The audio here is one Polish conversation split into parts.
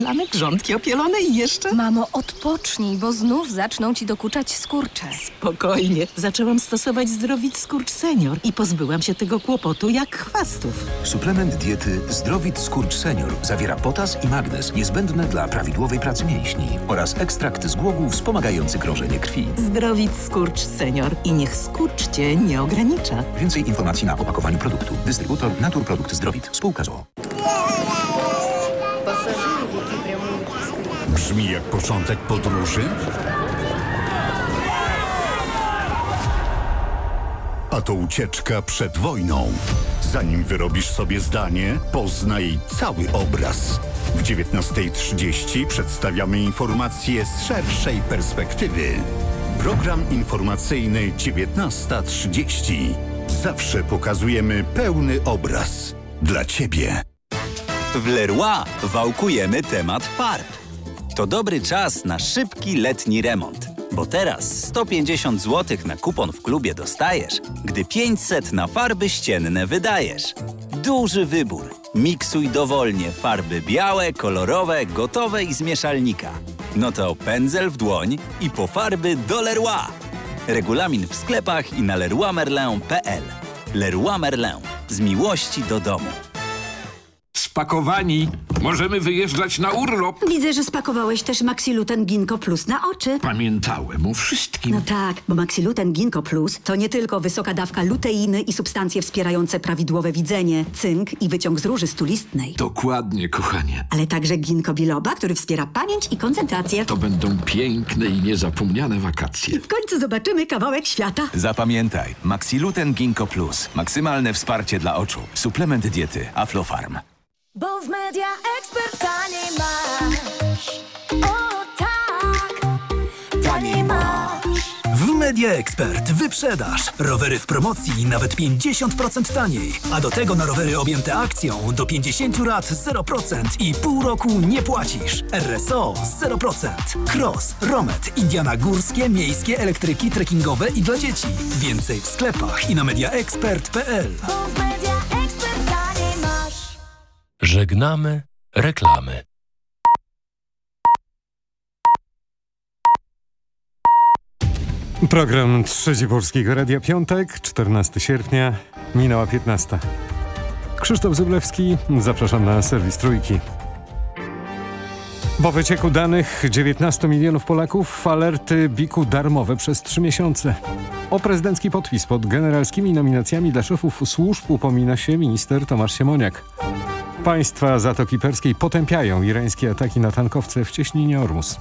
Lane grządki opielone i jeszcze... Mamo, odpocznij, bo znów zaczną ci dokuczać skurcze. Spokojnie. Zaczęłam stosować Zdrowit Skurcz Senior i pozbyłam się tego kłopotu jak chwastów. Suplement diety Zdrowit Skurcz Senior zawiera potas i magnez niezbędne dla prawidłowej pracy mięśni oraz ekstrakt z głogu wspomagający krążenie krwi. Zdrowit Skurcz Senior i niech skurcz cię nie ogranicza. Więcej informacji na opakowaniu produktu. Dystrybutor Naturprodukt Zdrowit. Spółka z o.o. Brzmi jak początek podróży? A to ucieczka przed wojną. Zanim wyrobisz sobie zdanie, poznaj cały obraz. W 19:30 przedstawiamy informacje z szerszej perspektywy. Program informacyjny 19:30. Zawsze pokazujemy pełny obraz. Dla Ciebie. W Leroy wałkujemy temat farb. To dobry czas na szybki letni remont. Bo teraz 150 zł na kupon w klubie dostajesz, gdy 500 na farby ścienne wydajesz. Duży wybór. Miksuj dowolnie farby białe, kolorowe, gotowe i z mieszalnika. No to pędzel w dłoń i po farby do Leroy. Regulamin w sklepach i na leroymerlin.pl. Leroy Merlin. Z miłości do domu. Spakowani. Możemy wyjeżdżać na urlop. Widzę, że spakowałeś też Maxiluten Ginkgo Plus na oczy. Pamiętałem o wszystkim. No tak, bo Maxiluten Ginkgo Plus to nie tylko wysoka dawka luteiny i substancje wspierające prawidłowe widzenie, cynk i wyciąg z róży stulistnej. Dokładnie, kochanie. Ale także ginkgo biloba, który wspiera pamięć i koncentrację. To będą piękne i niezapomniane wakacje. W końcu zobaczymy kawałek świata. Zapamiętaj, Maxiluten Ginkgo Plus. Maksymalne wsparcie dla oczu. Suplement diety Aflofarm. Bo w Media Expert taniej masz. O tak, taniej masz. W Media Expert wyprzedaż. Rowery w promocji nawet 50% taniej. A do tego na rowery objęte akcją do 50 lat 0% i pół roku nie płacisz. RSO 0%. Cross, Romet, Indiana górskie, miejskie, elektryki, trekkingowe i dla dzieci. Więcej w sklepach i na mediaexpert.pl. Żegnamy reklamy. Program Trzeci Polskiego Radia, piątek, 14 sierpnia, minęła 15. Krzysztof Zublewski, zapraszam na serwis Trójki. Po wycieku danych 19 milionów Polaków alerty BIK-u darmowe przez 3 miesiące. O prezydencki podpis pod generalskimi nominacjami dla szefów służb upomina się minister Tomasz Siemoniak. Państwa Zatoki Perskiej potępiają irańskie ataki na tankowce w cieśninie Ormus.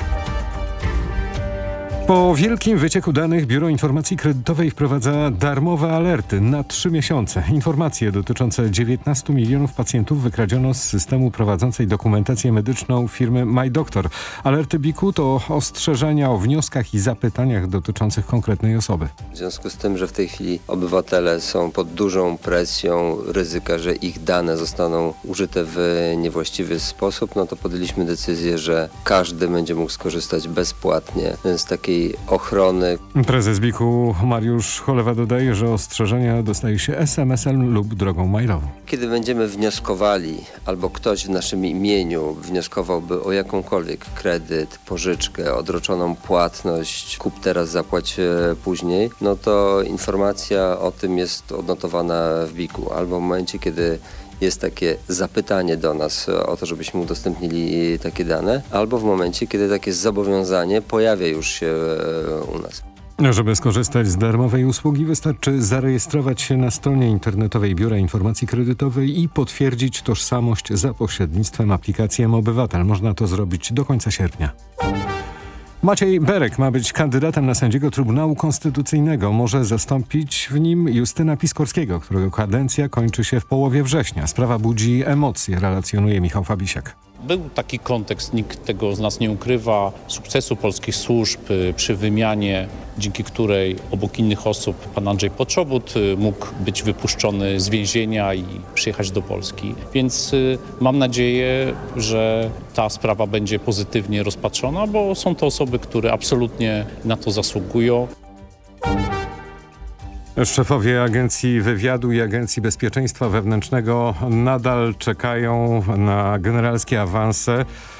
Po wielkim wycieku danych Biuro Informacji Kredytowej wprowadza darmowe alerty na 3 miesiące. Informacje dotyczące 19 milionów pacjentów wykradziono z systemu prowadzącej dokumentację medyczną firmy MyDoctor. Alerty BIK-u to ostrzeżenia o wnioskach i zapytaniach dotyczących konkretnej osoby. W związku z tym, że w tej chwili obywatele są pod dużą presją ryzyka, że ich dane zostaną użyte w niewłaściwy sposób, no to podjęliśmy decyzję, że każdy będzie mógł skorzystać bezpłatnie z takiej ochrony. Prezes BIK-u Mariusz Cholewa dodaje, że ostrzeżenia dostaje się SMS-em lub drogą mailową. Kiedy będziemy wnioskowali, albo ktoś w naszym imieniu wnioskowałby o jakąkolwiek kredyt, pożyczkę, odroczoną płatność, kup teraz, zapłać później, no to informacja o tym jest odnotowana w BIK-u. Albo w momencie, kiedy jest takie zapytanie do nas o to, żebyśmy udostępnili takie dane, albo w momencie, kiedy takie zobowiązanie pojawia już się u nas. Żeby skorzystać z darmowej usługi, wystarczy zarejestrować się na stronie internetowej Biura Informacji Kredytowej i potwierdzić tożsamość za pośrednictwem aplikacji mObywatel. Można to zrobić do końca sierpnia. Maciej Berek ma być kandydatem na sędziego Trybunału Konstytucyjnego. Może zastąpić w nim Justyna Piskorskiego, którego kadencja kończy się w połowie września. Sprawa budzi emocje, relacjonuje Michał Fabisiak. Był taki kontekst, nikt tego z nas nie ukrywa, sukcesu polskich służb przy wymianie, dzięki której obok innych osób pan Andrzej Poczobut mógł być wypuszczony z więzienia i przyjechać do Polski. Więc mam nadzieję, że ta sprawa będzie pozytywnie rozpatrzona, bo są to osoby, które absolutnie na to zasługują. Szefowie Agencji Wywiadu i Agencji Bezpieczeństwa Wewnętrznego nadal czekają na generalskie awanse.